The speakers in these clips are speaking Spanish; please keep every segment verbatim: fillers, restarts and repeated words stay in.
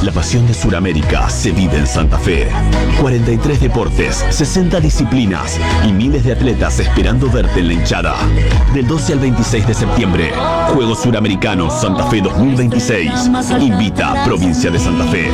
La pasión de Sudamérica se vive en Santa Fe. cuarenta y tres deportes, sesenta disciplinas y miles de atletas esperando verte en la hinchada. Del doce al veintiséis de septiembre, Juegos Suramericanos Santa Fe dos mil veintiséis. Invita Provincia de Santa Fe.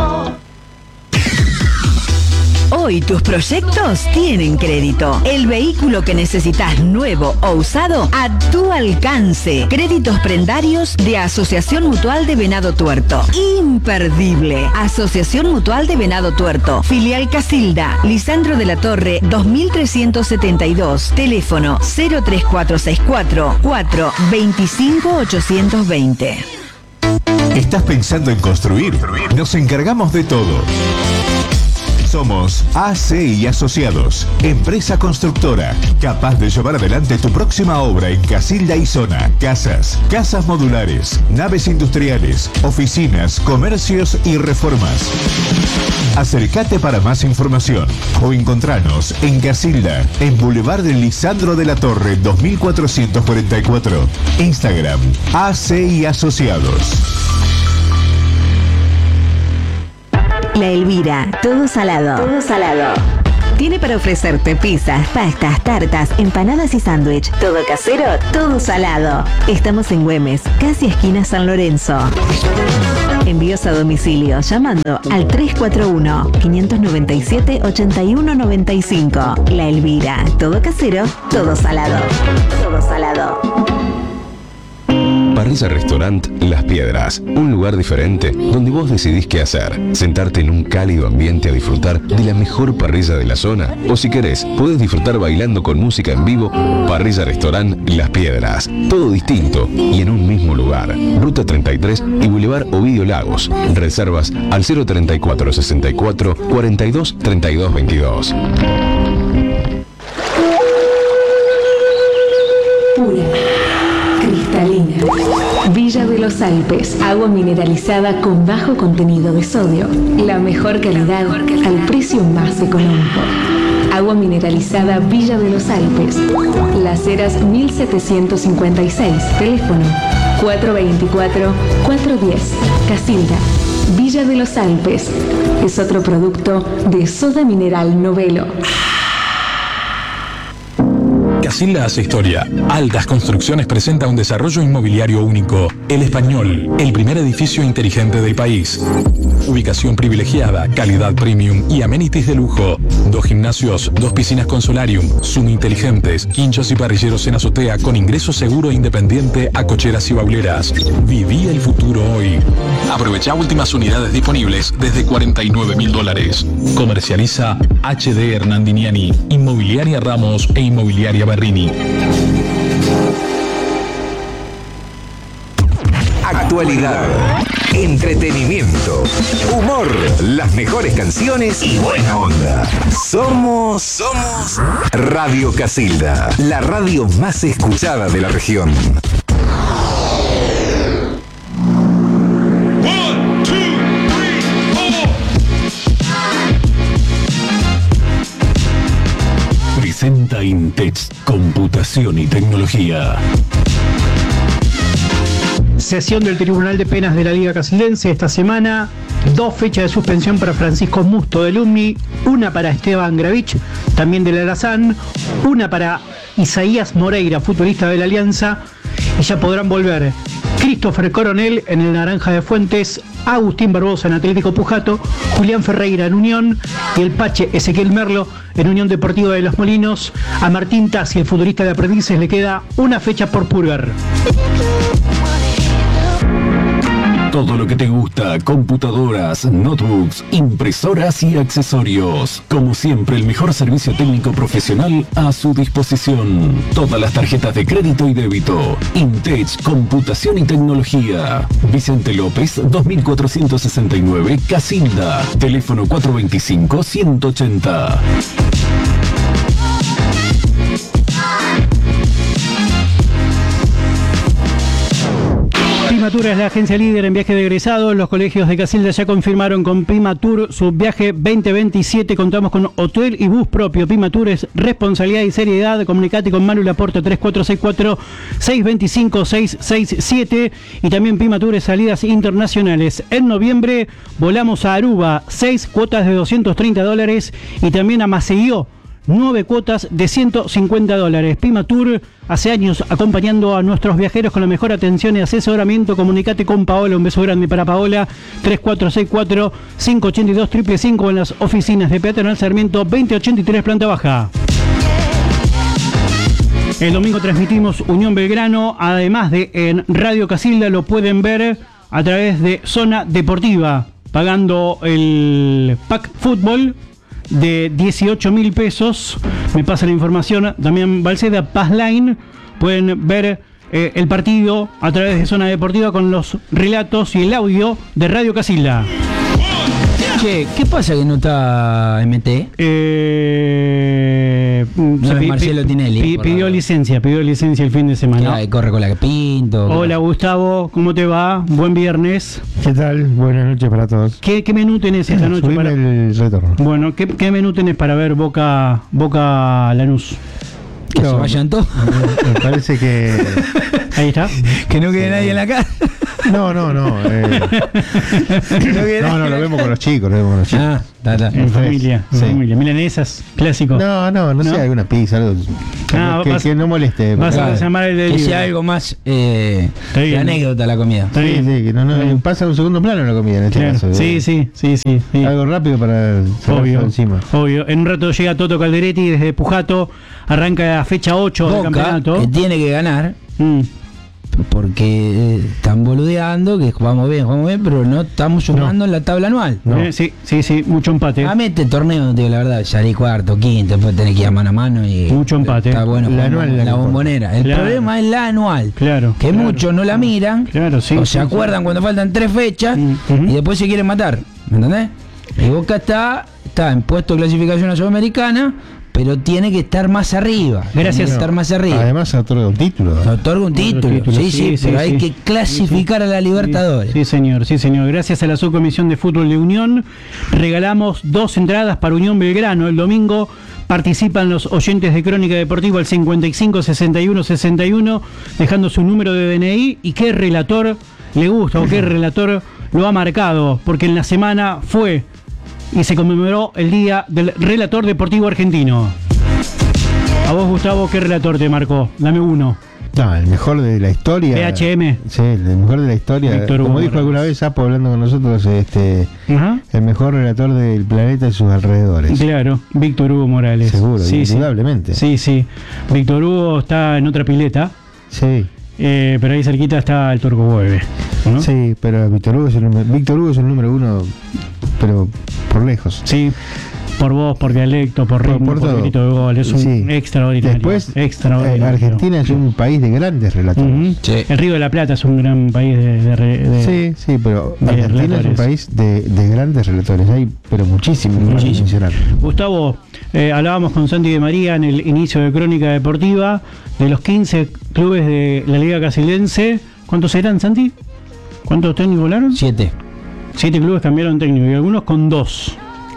Hoy tus proyectos tienen crédito. El vehículo que necesitas nuevo o usado a tu alcance. Créditos prendarios de Asociación Mutual de Venado Tuerto. Imperdible. Asociación Mutual de Venado Tuerto. Filial Casilda. Lisandro de la Torre dos mil trescientos setenta y dos. Teléfono cero tres cuatro seis cuatro, cuatro veinticinco ochocientos veinte. ¿Estás pensando en construir? Nos encargamos de todo. Somos A C y Asociados, empresa constructora, capaz de llevar adelante tu próxima obra en Casilda y zona. Casas, casas modulares, naves industriales, oficinas, comercios y reformas. Acércate para más información o encontranos en Casilda, en Boulevard de Lisandro de la Torre dos mil cuatrocientos cuarenta y cuatro. Instagram, A C y Asociados. La Elvira, todo salado. Todo salado. Tiene para ofrecerte pizzas, pastas, tartas, empanadas y sándwich. Todo casero, todo salado. Estamos en Güemes, casi esquina San Lorenzo. Envíos a domicilio llamando al tres cuatro uno, cinco nueve siete, ocho uno nueve cinco. La Elvira, todo casero, todo salado. Todo salado. Parrilla Restaurant Las Piedras, un lugar diferente donde vos decidís qué hacer, sentarte en un cálido ambiente a disfrutar de la mejor parrilla de la zona, o si querés, podés disfrutar bailando con música en vivo. Parrilla Restaurant Las Piedras, todo distinto y en un mismo lugar. Ruta treinta y tres y Boulevard Ovidio Lagos. Reservas al cero treinta y cuatro, sesenta y cuatro, cuarenta y dos, treinta y dos veintidós. Pura, cristalina. Villa de los Alpes, agua mineralizada con bajo contenido de sodio. La mejor calidad al precio más económico. Agua mineralizada Villa de los Alpes. Las Heras mil setecientos cincuenta y seis. Teléfono cuatro veinticuatro, cuatro diez. Casilda. Villa de los Alpes. Es otro producto de Soda Mineral Novelo. Casilda hace historia. Altas Construcciones presenta un desarrollo inmobiliario único. El Español, el primer edificio inteligente del país. Ubicación privilegiada, calidad premium y amenities de lujo. Dos gimnasios, dos piscinas con solarium, Zoom inteligentes, quinchos y parrilleros en azotea con ingreso seguro e independiente a cocheras y bauleras. Viví el futuro hoy. Aprovecha últimas unidades disponibles desde cuarenta y nueve mil dólares. Comercializa H D Hernandiniani, Inmobiliaria Ramos e Inmobiliaria Berrini. Actualidad, entretenimiento, humor, las mejores canciones y buena onda. Somos, somos Radio Casilda, la radio más escuchada de la región. Presenta Intech Computación y Tecnología. Sesión del Tribunal de Penas de la Liga Casildense esta semana. Dos fechas de suspensión para Francisco Musto del U M N I, una para Esteban Gravich, también del Alazán, una para Isaías Moreira, futbolista de la Alianza, y ya podrán volver Christopher Coronel en el Naranja de Fuentes, Agustín Barbosa en Atlético Pujato, Julián Ferreira en Unión y el Pache Ezequiel Merlo en Unión Deportiva de Los Molinos. A Martín Tassi, el futbolista de Aprendices, le queda una fecha por purgar. Todo lo que te gusta, computadoras, notebooks, impresoras y accesorios. Como siempre, el mejor servicio técnico profesional a su disposición. Todas las tarjetas de crédito y débito. Intech Computación y Tecnología. Vicente López, dos mil cuatrocientos sesenta y nueve, Casilda. Teléfono cuatro veinticinco, ciento ochenta. Primatur es la agencia líder en viaje de egresados. Los colegios de Casilda ya confirmaron con Primatur su viaje veinte veintisiete. Contamos con hotel y bus propio. Primatur es responsabilidad y seriedad. Comunicate con Manu Laporte tres cuatro seis cuatro, seis dos cinco, seis seis siete. Y también Primatur es salidas internacionales. En noviembre volamos a Aruba, seis cuotas de doscientos treinta dólares. Y también a Maceió, nueve cuotas de ciento cincuenta dólares. Primatur hace años acompañando a nuestros viajeros con la mejor atención y asesoramiento. Comunicate con Paola, un beso grande para Paola, tres cuatro seis cuatro, cinco ocho dos, cinco cinco cinco en las oficinas de Peatonal Sarmiento veinte ochenta y tres, planta baja. El domingo transmitimos Unión Belgrano, además de en Radio Casilda, lo pueden ver a través de Zona Deportiva, pagando el pack fútbol de dieciocho mil pesos. Me pasa la información Damián Balceda, Paz Line. Pueden ver eh, el partido a través de Zona Deportiva con los relatos y el audio de Radio Casilda. Che, ¿qué pasa que no está M T? Eh, no se es pi- Marcelo pi- Tinelli. pi- pidió licencia, pidió licencia el fin de semana. Ay, corre con la que pinto. Hola Gustavo, ¿cómo te va? Buen viernes. ¿Qué tal? Buenas noches para todos. ¿Qué, qué menú tenés esta noche? Subime Para... el retorno. Bueno, ¿qué, ¿qué menú tenés para ver Boca, Boca Lanús? Que no, se vayan todos. Me parece que... Ahí está. Que no quede nadie en la casa. No, no, no. Eh... no, no, lo vemos con los chicos, lo vemos con los chicos. Ah, está, está. En familia, en Sí. familia. Milanesas, clásico. No, no, no, ¿No? sé, alguna pizza, algo Ah, que, vas- que no moleste. vas a Claro. llamar el Que delivery. sea algo más eh, Está de bien. anécdota la comida. Está Sí, bien. sí, que no, no Está bien. pasa a un segundo plano la comida en este Claro. caso. Sí, sí, sí, sí, sí. Algo rápido para sacarlo Obvio, encima. obvio. En un rato llega Toto Calderetti desde Pujato. Arranca la fecha ocho del Boca, campeonato. que tiene que ganar, Mm. porque eh, están boludeando, que jugamos bien, jugamos bien, pero no estamos sumando en la tabla anual. No. Eh, sí, sí, sí, mucho empate. A mí este torneo, te digo la verdad, salí cuarto, quinto, después tenés que ir a mano a mano y... Mucho empate. Está bueno, La jugamos anual es la la que bombonera. El Claro. problema es la anual. Claro. Que claro. muchos no la miran, Claro, sí. o sí, se acuerdan cuando faltan tres fechas Mm, ujú. y después se quieren matar, ¿me entendés? Y Boca está, está en puesto de clasificación a Sudamericana, pero tiene que estar más arriba. Gracias. Tiene que estar más arriba. Además otorga un título. Te otorga un título. título, Sí, sí, sí, sí, pero sí. hay que clasificar a la Libertadores. Sí, señor, sí, señor. Gracias a la Subcomisión de Fútbol de Unión, regalamos dos entradas para Unión Belgrano. El domingo participan los oyentes de Crónica Deportiva al cincuenta y cinco, sesenta y uno, sesenta y uno, dejando su número de D N I y qué relator le gusta o qué relator lo ha marcado, porque en la semana fue y se conmemoró el Día del Relator Deportivo Argentino. A vos, Gustavo, ¿qué relator te marcó? Dame uno. No, el mejor de la historia. P H M. Sí, el mejor de la historia. Víctor Hugo Como dijo Morales. alguna vez Apo hablando con nosotros, este, Ajá. el mejor relator del planeta y sus alrededores. Claro, Víctor Hugo Morales. Seguro, sí, sí. indudablemente. Sí, sí. Víctor Hugo está en otra pileta, Sí, eh, pero ahí cerquita está el Turco Hueve, ¿no? sí, pero Víctor Hugo es el número, Víctor Hugo es el número uno, pero por lejos. Sí, por voz, por dialecto, por ritmo, por, por todo. grito de gol. Es un Sí. extraordinario. Después, extraordinario. eh, Argentina es un país de grandes relatores. Ujú. Sí. El Río de la Plata es un gran país de... de re- de- Sí, sí, pero de Argentina es relatores. un país de, de grandes relatores. Hay, pero muchísimos, para Muchísimo. mencionar. Gustavo, eh, hablábamos con Santi de María en el inicio de Crónica Deportiva de los quince clubes de la Liga Casildense. ¿Cuántos eran, Santi? ¿Cuántos técnicos volaron? Siete. Siete clubes cambiaron técnico y algunos con dos.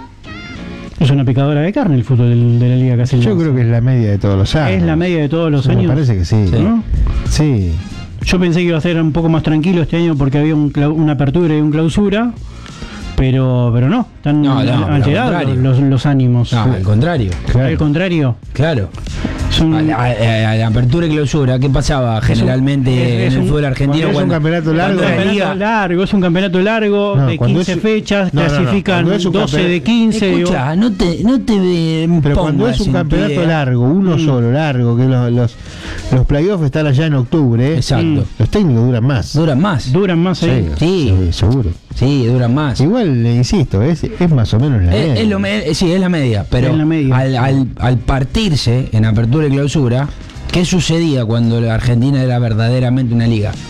Es una picadora de carne el fútbol del- de la Liga Casildense. Yo creo que es la media de todos los años. Es la media de todos los Me años. parece que sí. ¿No? Sí. Yo pensé que iba a ser un poco más tranquilo este año porque había un clau- una apertura y un clausura, pero pero no, están No, no, alterados al contrario. los, los ánimos. No, al contrario. Al contrario. Claro. Es un- A la, a- a la apertura y clausura, ¿qué pasaba generalmente es- es en el un- fútbol argentino? cuando es un campeonato largo, Es un cuando la campeonato liga- largo, es un campeonato largo No, de cuando quince es- fechas, no, no, no, clasifican cuando es un doce campeonato- de quince. digo, Escucha, no te, no te eh, Pero cuando pongas es un en tu campeonato idea. largo, uno Mm. solo, largo, que los, los, los playoffs están allá en octubre, Exacto. Mm. los técnicos duran más. Duran más. duran más ahí. Sí. sí, seguro. Sí, duran más. Igual, le insisto, es, es más o menos la Es, media. es lo me- sí, es la media, pero Es la media. Al, al, al partirse en apertura y clausura, ¿qué sucedía cuando la Argentina era verdaderamente una liga?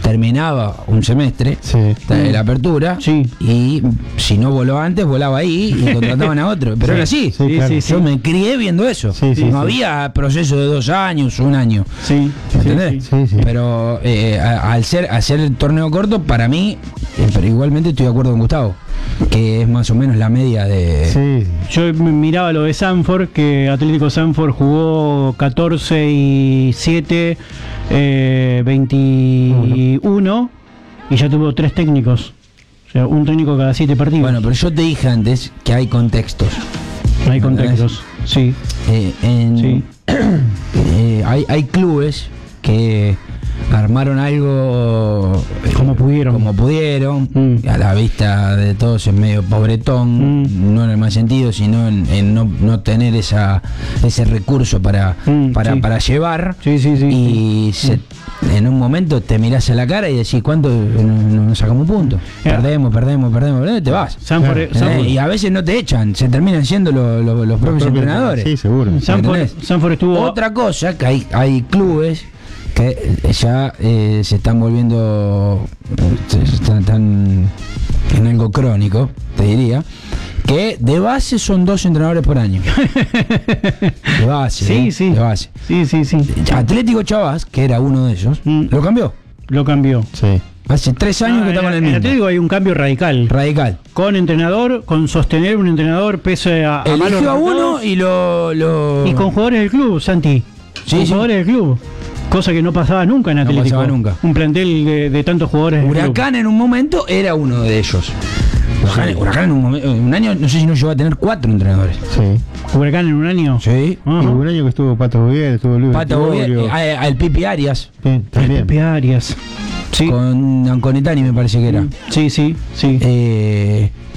terminaba un semestre Sí. de la apertura Sí. y si no voló antes, volaba ahí y contrataban a otro. Pero Sí, era así. sí, claro. Yo me crié viendo eso. Sí, sí, no sí. había proceso de dos años, un año. Sí, ¿Me entendés? Sí, sí. Pero eh, a- al ser hacer el torneo corto, para mí, eh, pero igualmente estoy de acuerdo con Gustavo, que es más o menos la media de... Sí. Yo m- miraba lo de Sanford, que Atlético Sanford jugó catorce y siete, eh, veintiuno y ya tuvo tres técnicos. O sea, un técnico cada siete partidos. Bueno, pero yo te dije antes que hay contextos. hay contextos. Sí. Eh, en- Sí. eh, hay, hay clubes que armaron algo eh, Como pudieron. como pudieron, Mm. a la vista de todos es medio pobretón, Mm. no en el mal sentido, sino en, en no, no tener esa ese recurso para, Mm, para, sí. para llevar. Sí, sí, sí. Y se- en un momento te mirás a la cara y decís, ¿cuánto no, no sacamos un punto? Eh, Perdemos, perdemos, perdemos, perdemos, y te vas. Sanford, Eh, Sanford- y a veces no te echan, se terminan siendo lo- lo- los propios entrenadores. Sí, seguro. Sanford, ¿entendés? Sanford estuvo. Otra cosa, que hay, hay clubes que eh, ya eh, se están volviendo eh, se- se están, están en algo crónico, te diría, que de base son dos entrenadores por año. De base, Sí, ¿eh? sí. De base. Sí, sí, sí. Atlético Chavás, que era uno de ellos, Mm. lo cambió. Lo cambió. Sí. Hace tres años Ah, que estamos en el en mismo. Atlético hay un cambio radical. Radical. Con entrenador, con sostener un entrenador pese a, a malos Eligió a uno resultados, y lo, lo... y con jugadores del club, Santi. Sí, con sí. jugadores del club. Cosa que no pasaba nunca en No Atlético. pasaba nunca. Un plantel de, de tantos jugadores del club. Huracán en un momento era uno de ellos. Huracán, Huracán en un, momen- en un año, no sé si no llegó a tener cuatro entrenadores. Sí. Huracán en un año. Sí. Ajá. Y hubo un año que estuvo Pato Bovier, estuvo Luis Pato Bovier, Bergoglio. eh, al Pipi Arias, Sí, también. Pepe Arias. Sí. con Anconetani me parece que era. Sí, sí, sí. Eh,